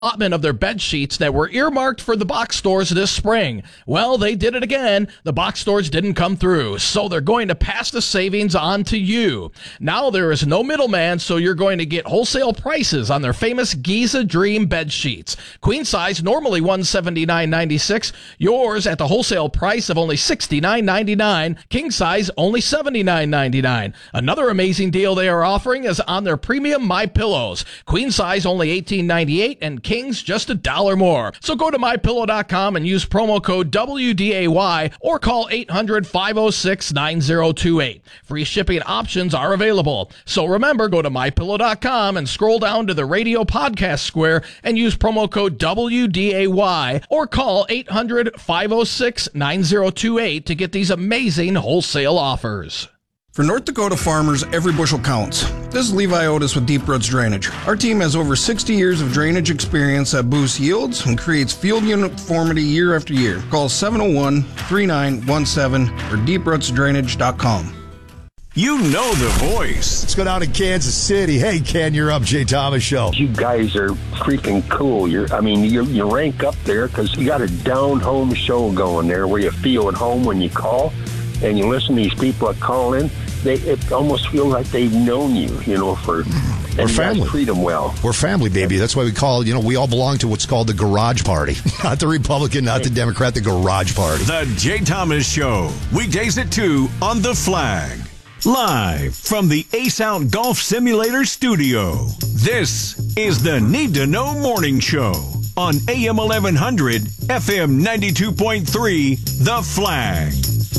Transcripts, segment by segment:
allotment of their bed sheets that were earmarked for the box stores this spring. Well, they did it again. The box stores didn't come through, so they're going to pass the savings on to you. Now there is no middleman, so you're going to get wholesale prices on their famous Giza Dream bed sheets. Queen size, normally $179.96. Yours at the wholesale price of only $69.99. King size, only $79.99. Another amazing deal they are offering is on their premium My Pillows. Queen size, only $18.98, and Kings just $1 more. So go to MyPillow.com and use promo code WDAY or call 800-506-9028. Free shipping options are available. So remember, go to MyPillow.com and scroll down to the radio podcast square and use promo code WDAY or call 800-506-9028 to get these amazing wholesale offers. For North Dakota farmers, every bushel counts. This is Levi Otis with Deep Roots Drainage. Our team has over 60 years of drainage experience that boosts yields and creates field uniformity year after year. Call 701-3917 or deeprootsdrainage.com. You know the voice. Let's go down to Kansas City. Hey, Ken, you're up. Jay Thomas Show. You guys are freaking cool. You rank up there because you got a down-home show going there where you feel at home when you call. And you listen to these people that call in, it almost feels like they've known you, for... We're family. Treat them well. We're family, baby. That's why we call, we all belong to what's called the Garage Party. Not the Republican, not the Democrat, the Garage Party. The Jay Thomas Show. Weekdays at 2 on The Flag. Live from the Ace Out Golf Simulator studio. This is the Need to Know Morning Show on AM 1100, FM 92.3, The Flag.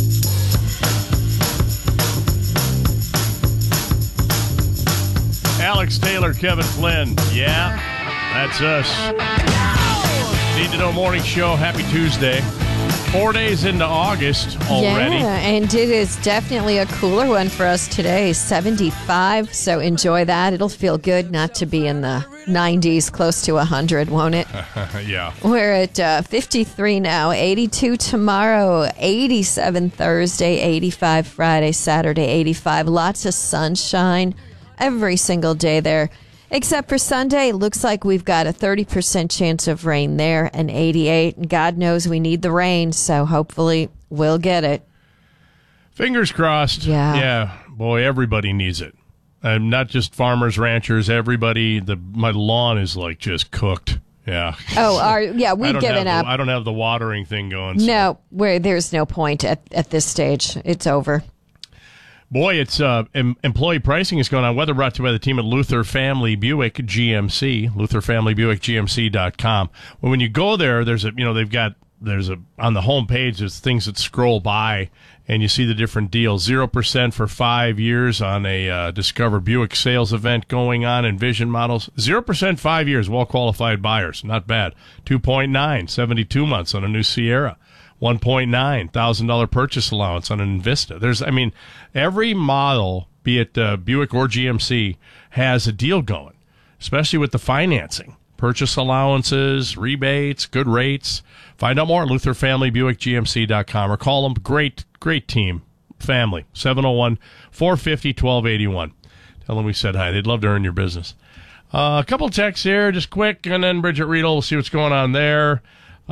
Alex Taylor, Kevin Flynn. Yeah, that's us. Need to Know Morning Show. Happy Tuesday. 4 days into August already. Yeah, and it is definitely a cooler one for us today. 75, so enjoy that. It'll feel good not to be in the 90s, close to 100, won't it? Yeah. We're at 53 now, 82 tomorrow, 87 Thursday, 85 Friday, Saturday, 85. Lots of sunshine every single day there. Except for Sunday, looks like we've got a 30% chance of rain there, and 88. And God knows we need the rain, so hopefully we'll get it. Fingers crossed. Yeah. Boy, everybody needs it. Not just farmers, ranchers, everybody. My lawn is just cooked. Yeah. We've given up. I don't have the watering thing going. So. No, there's no point at this stage. It's over. Boy, it's employee pricing is going on. Weather brought to you by the team at Luther Family Buick GMC, LutherFamilyBuickGMC.com. Well, when you go there, there's on the homepage, there's things that scroll by, and you see the different deals. 0% for 5 years on a Discover Buick sales event going on in Vision models. 0% 5 years, well-qualified buyers. Not bad. 2.9, 72 months on a new Sierra. $1.9 $1,000 purchase allowance on an Invista. Every model, be it Buick or GMC, has a deal going, especially with the financing. Purchase allowances, rebates, good rates. Find out more at LutherFamilyBuickGMC.com or call them. Great team, family, 701-450-1281. Tell them we said hi. They'd love to earn your business. A couple texts here, just quick, and then Bridget Riedel, we'll see what's going on there.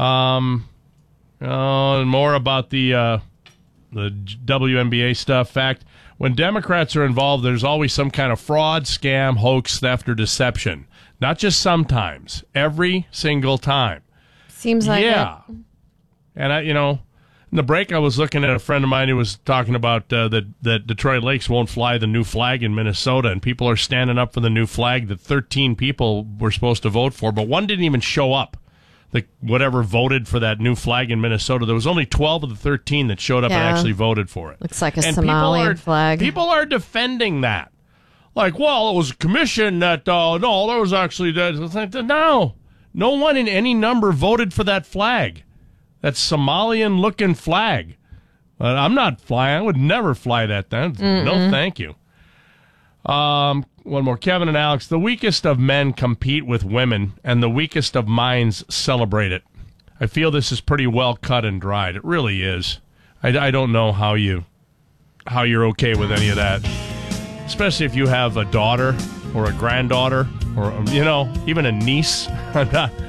And more about the WNBA stuff. Fact, when Democrats are involved, there's always some kind of fraud, scam, hoax, theft, or deception. Not just sometimes, every single time. Seems like it. And in the break, I was looking at a friend of mine who was talking about that Detroit Lakes won't fly the new flag in Minnesota, and people are standing up for the new flag that 13 people were supposed to vote for, but one didn't even show up. Whatever voted for that new flag in Minnesota, there was only 12 of the 13 that showed up and actually voted for it. Looks like a Somalian flag. People are defending that. It was a commission that, no, there was actually, no one in any number voted for that flag. That Somalian-looking flag. I'm not flying. I would never fly that then. Mm-mm. No, thank you. One more. Kevin and Alex, the weakest of men compete with women, and the weakest of minds celebrate it. I feel this is pretty well cut and dried. It really is. I don't know how you're okay with any of that, especially if you have a daughter or a granddaughter or, even a niece. I'm not